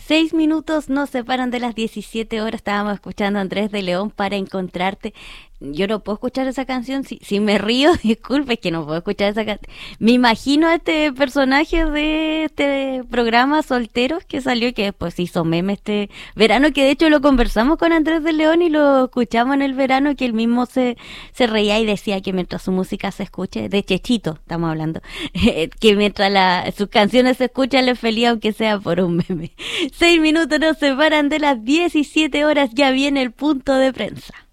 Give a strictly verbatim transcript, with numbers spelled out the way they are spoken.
Seis minutos nos separan de las diecisiete horas. Estábamos escuchando a Andrés de León, Para Encontrarte. Yo no puedo escuchar esa canción. Si, si me río, disculpe, es que no puedo escuchar esa canción. Me imagino a este personaje de este programa Solteros que salió, que después hizo meme este verano, que de hecho lo conversamos con Andrés de León y lo escuchamos en el verano, que él mismo se, se reía y decía que mientras su música se escuche, de Chechito estamos hablando, que mientras la, sus canciones se escuchan, le es feliz aunque sea por un meme. Seis minutos nos separan de las diecisiete horas, ya viene el punto de prensa.